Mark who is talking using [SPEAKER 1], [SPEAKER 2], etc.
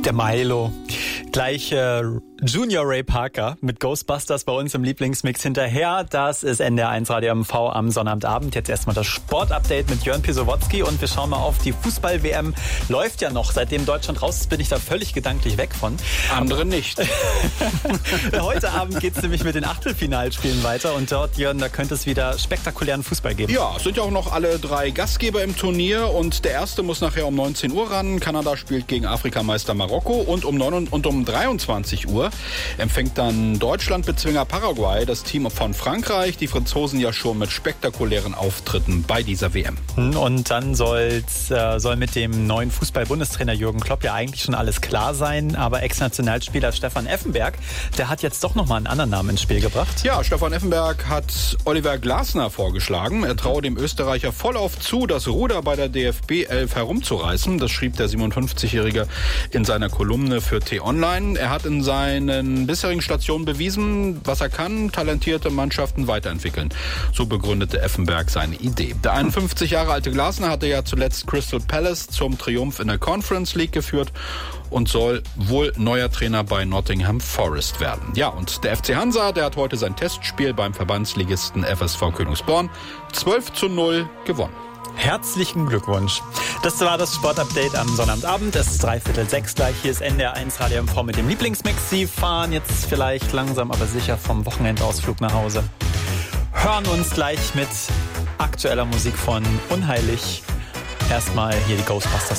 [SPEAKER 1] Der Milo. Gleich Junior Ray Parker mit Ghostbusters bei uns im Lieblingsmix hinterher. Das ist NDR1 Radio MV am Sonnabendabend. Jetzt erstmal das Sportupdate mit Jörn Pisowotzki und wir schauen mal auf die Fußball-WM. Läuft ja noch. Seitdem Deutschland raus ist, bin ich da völlig gedanklich weg von.
[SPEAKER 2] Andere nicht.
[SPEAKER 1] Heute Abend geht es nämlich mit den Achtelfinalspielen weiter und dort, Jörn, da könnte es wieder spektakulären Fußball geben.
[SPEAKER 2] Ja, es sind ja auch noch alle 3 Gastgeber im Turnier und der erste muss nachher um 19 Uhr ran. Kanada spielt gegen Afrikameister Marokko und um 23 Uhr empfängt dann Deutschland-Bezwinger Paraguay das Team von Frankreich. Die Franzosen ja schon mit spektakulären Auftritten bei dieser WM.
[SPEAKER 1] Und dann soll mit dem neuen Fußball-Bundestrainer Jürgen Klopp ja eigentlich schon alles klar sein. Aber Ex-Nationalspieler Stefan Effenberg, der hat jetzt doch nochmal einen anderen Namen ins Spiel gebracht.
[SPEAKER 2] Ja, Stefan Effenberg hat Oliver Glasner vorgeschlagen. Er traue dem Österreicher vollauf zu, das Ruder bei der DFB 11 herumzureißen. Das schrieb der 57-Jährige in seiner Kolumne für T-Online. Er hat in seinen bisherigen Stationen bewiesen, was er kann, talentierte Mannschaften weiterentwickeln. So begründete Effenberg seine Idee. Der 51 Jahre alte Glasner hatte ja zuletzt Crystal Palace zum Triumph in der Conference League geführt und soll wohl neuer Trainer bei Nottingham Forest werden. Ja, und der FC Hansa, der hat heute sein Testspiel beim Verbandsligisten FSV Königsborn 12:0 gewonnen.
[SPEAKER 1] Herzlichen Glückwunsch. Das war das Sportupdate am Sonnabendabend. Es ist 5:45 gleich. Hier ist NDR1 Radio MV mit dem Lieblingsmix. Sie fahren jetzt vielleicht langsam, aber sicher vom Wochenendausflug nach Hause. Hören uns gleich mit aktueller Musik von Unheilig. Erstmal hier die Ghostbusters.